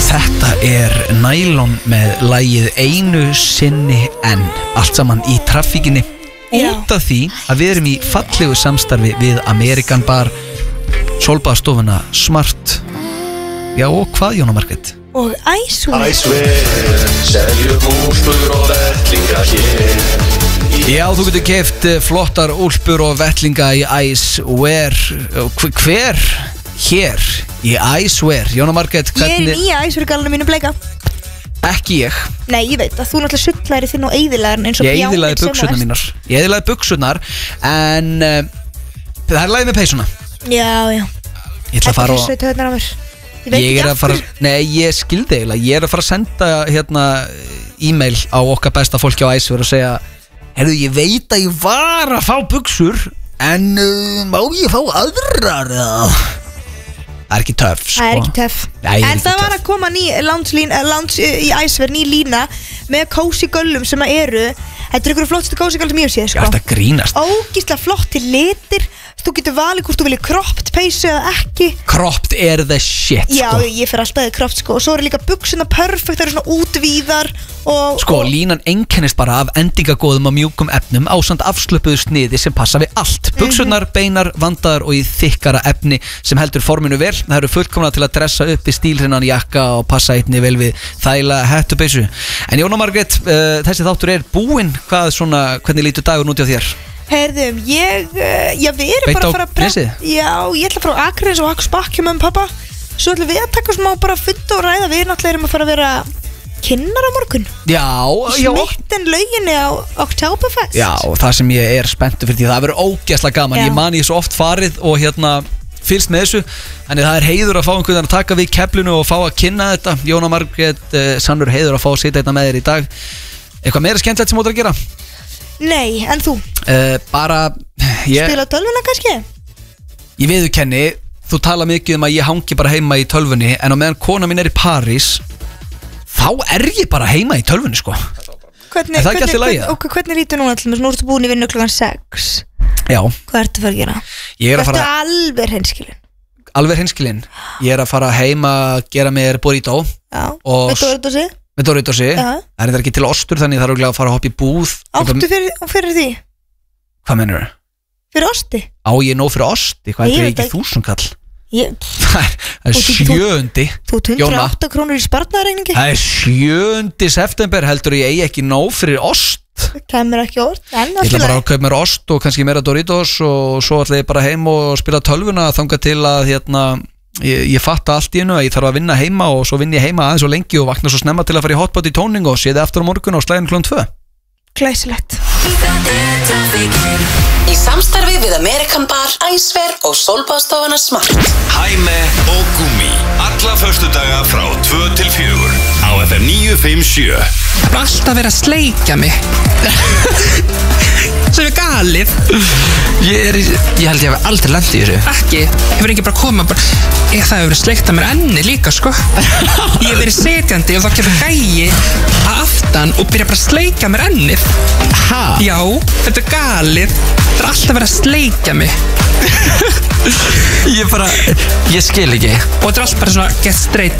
Þetta nælon með lagið Einu sinni enn. Allt saman í traffíkinni. Út af því að við erum í fallegu samstarfi við American Bar, sólbaðstofuna Smart. Já, og hvað, Jóna Margrét? Og Icewear. Seljum úlpur og vettlinga hér. Já, þú getur keypt flottar úlpur og vettlinga í Icewear. Hver? Hér í Icewear. Jóna Margrét, hvernig? Ég nýja Icewear galunum mínu bleika. Ekki ég. Nei, ég veit að þú náttúrulega sullaðir þinn og eyðilegar eins og ég eyðilaði buxurnar mínar. Ég eyðilaði buxurnar. En það lagið með peysuna. Já Ég ætla að fara og Ég er að fara, nei, ég skildi eiginlega. Ég er að fara að senda e-mail á okkar besta fólki á Icewear og segja: heyrðu, ég veit að ég var að fá buxur, en má ég fá aðrar? Það er ekki töff, sko. Það er ekki töff. En það var að koma ný lounge í Icewear, ný lína með cozy göllum sem eru. Þetta ykkur flottustu cozy göllum sem ég hef séð, sko. Já, þetta grínast. Ógeðslega flottir litir. Þú getur valið hvort þú viljið cropped peysu eða ekki. Cropped the shit, sko. Já, ég fer alltaf í cropped, sko. Og svo líka buxuna perfect, það svona útvíðar Sko, línan einkennist bara af endingagóðum og mjúkum efnum ásamt afslöpuðu sniði sem passa við allt. Buxurnar, beinar, vandaðar og í þykkara efni sem heldur forminu vel. Það eru fullkomna til að dressa upp í stílhreinan jakka og passa einni vel við þæla hettupeysu. En Jóna Margrét, þessi þáttur búinn. Hvernig lítur dagur út hjá þér? Heyrðum, við erum bara að fara að pressa. Já, ég ætla að fara á Akranes og Aksbakk hjá mömmu og pappa. Svo ætlum við að taka smá bara futt og ræða. Við náttúrulega erum að fara að vera kynnar á morgun. Já. Smitten lauginni á Oktoberfest. Já, það sem ég er spenntur fyrir því. Það verður ógeðslega gaman. Ég man ég svo oft farið og fylgst með þessu. Þannig það heiður að fá einhvern veginn að taka við keflinu og fá að kynna þetta. Jóna Margrét, sannur heiður að fá að sitja hérna með þér í dag. Eitthvað meira skemmtilegt sem þú ætlar að gera? Nei, en þú? Spila tölvuna kannski? Ég viðurkenni, þú tala mikið um að ég hangi bara heima í tölvunni, en á meðan kona mín í París, þá ég bara heima í tölvunni, sko. Hvernig, það ekki allt í lagi? Hvernig lítur núna allir? Nú ertu búin í vinnu klukkan 6. Já. Hvað ertu að fara að gera? Ertu alveg hreinskilin? Alveg hreinskilin. Ég er að fara heima að gera mér burrito. Já, með Doritósi? Með Doritósi. Það ekki til ostur, þannig það að fara að hoppa í búð. Áttu fyrir því? Hvað mennur þau? Fyrir osti? Á ég nóg fyrir osti? Hvað er ekki 1000 kall? Það 7. Þú 108 krónur í sparnaðarreikningi? Það 7. september, heldur ég eigi ekki nóg fyrir ost. Það kemur ekki orð. Ég ætla bara að kaupa mér ost og kannski meira Doritos og svo ætla ég bara heim og spila tölvuna þangað til að ég fatta allt í einu að ég þarf að vinna heima og svo vinn ég heima aðeins og lengi og vakna svo snemma til að fara í hotpot í tóning og sé þið aftur á morgun og slæðin klukkan 2. Glæsilegt. Í samstarfi við American Bar, Icewear og sólbaðstofuna Smart. Hæme og Gúmi. Alla föstudaga frá 2 til 4 á FM 957. Það er alltaf verið að sleikja mig. Sem galið. Ég held ég hef aldrei lent í þessu. Ekki, hefur ekki bara komað það hefur verið sleikt að mér enni líka, sko. Ég hef verið setjandi og þá kemur gæi að aftan og byrja bara að sleikja mér ennið. Já, þetta galið. Það er alltaf verið að sleikja mig. Ég skil ekki. Og þetta er alltaf bara svona get straight